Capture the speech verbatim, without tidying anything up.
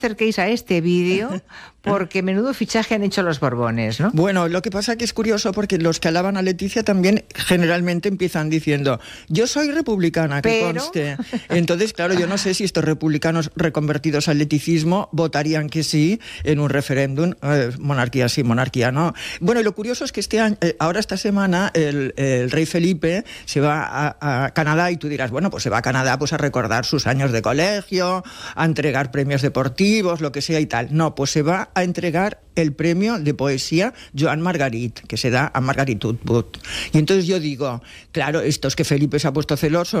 acerquéis a este vídeo porque menudo fichaje han hecho los Borbones, ¿no? Bueno, lo que pasa que es curioso porque los que alaban a Leticia también generalmente empiezan diciendo yo soy republicana, que Pero... conste. Entonces, claro, yo no sé si estos republicanos reconvertidos al leticismo votarían que sí en un referéndum, eh, monarquía sí, monarquía no. Bueno, y lo curioso es que este año, eh, ahora esta semana el, el rey Felipe se va a, a Canadá y tú dirás, bueno, pues se va a Canadá pues a recordar sus años de colegio, a entregar premios deportivos, lo que sea y tal. No, pues se va a entregar el premio de poesía Joan Margarit, que se da a Margarit Atwood. Y entonces yo digo, claro, esto es que Felipe se ha puesto celoso,